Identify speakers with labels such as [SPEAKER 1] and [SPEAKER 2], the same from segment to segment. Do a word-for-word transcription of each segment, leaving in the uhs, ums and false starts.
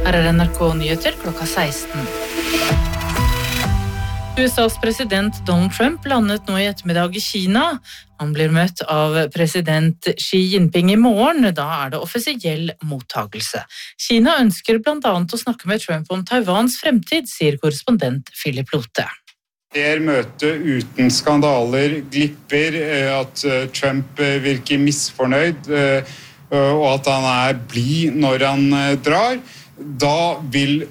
[SPEAKER 1] Her er N R K Nyheter klokka seksten. U S A's president Donald Trump landet nå i ettermiddag i Kina. Han blir møtt av president Xi Jinping i morgen. Da er det offisiell mottagelse. Kina ønsker blant annet å snakke med Trump om Taiwans fremtid, sier korrespondent Philip Lote.
[SPEAKER 2] Det er møte uten skandaler, glipper, at Trump virker misfornøyd, og at han er blid når han drar. Da vil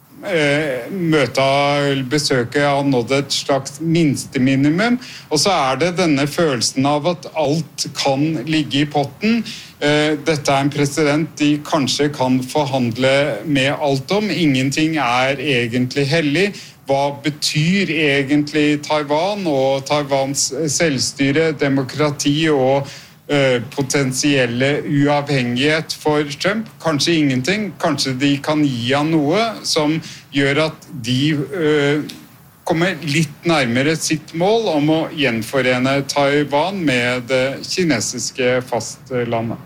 [SPEAKER 2] møtet, besøket har nådd et slags minsteminimum, og så er det denne følelsen av at alt kan ligge i potten. Dette er en president de kanskje kan forhandle med alt om. Ingenting er egentlig hellig. Hva betyr egentlig Taiwan og Taiwans selvstyre, demokrati og Uh, potensielle uavhengighet for Trump? Kanskje ingenting. Kanskje de kan gi han noe som gjør at de uh, kommer litt nærmere sitt mål om å gjenforene Taiwan med det kinesiske fastlandet.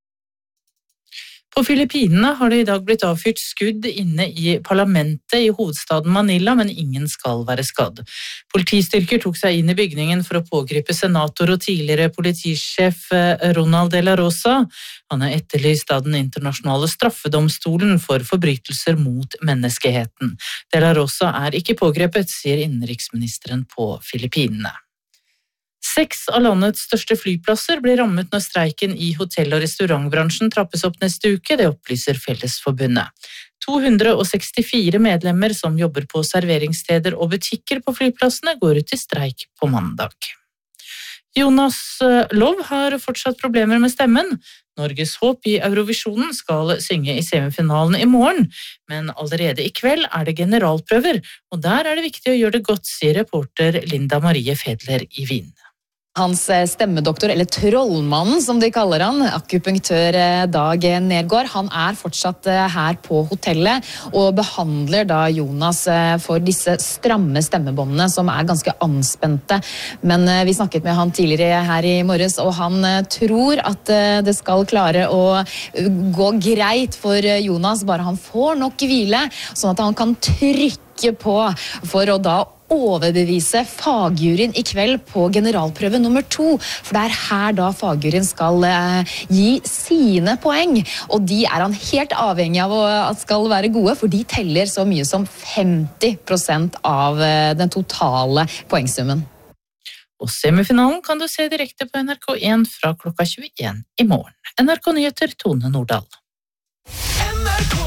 [SPEAKER 2] På Filippinene har det i dag blitt avfyrt skudd inne i parlamentet i hovedstaden Manila, men ingen skal være skadd. Politistyrker tok seg inn i bygningen for å pågripe senator og tidligere politisjef Ronald de la Rosa. Han er etterlyst av den internasjonale straffedomstolen for forbrytelser mot menneskeheten. De la Rosa er ikke pågrepet, sier innenriksministeren på Filippinene. Seks av landets største flyplasser blir rammet når streiken i hotell- og restaurantbransjen trappes opp neste uke, det opplyser Fellesforbundet. to hundre sekstifire medlemmer som jobber på serveringssteder og butikker på flyplassene går ut i streik på mandag. Jonas Lov har fortsatt problemer med stemmen. Norges håp i Eurovisjonen skal synge i semifinalen i morgen, men allerede i kveld er det generalprøver, og der er det viktig å gjøre det godt, sier reporter Linda Marie Fedler i Wien.
[SPEAKER 3] Hans stemmedoktor, eller trollmannen som de kaller han, akupunktør Dag Nergård, han er fortsatt her på hotellet og behandler da Jonas for disse stramme stemmebåndene som er ganske anspente. Men vi snakket med han tidligere her i morges, og han tror at det skal klare å gå greit for Jonas, bare han får nok hvile, sånn at han kan trykke på for å da overbevise fagjuryen i kveld på generalprøve nummer to, for det er her da fagjuryen skal eh, gi sine poeng, og de er han helt avhengig av at skal være gode, for de teller så mye som femti prosent av eh, den totale poengsummen.
[SPEAKER 1] Og semifinalen kan du se direkte på N R K én fra klokka tjueen i morgen. N R K Nyheter, Tone Nordahl.
[SPEAKER 4] N R K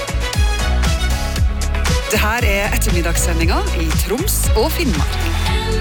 [SPEAKER 4] Det her er ettermiddagssendinga i Troms og Finnmark.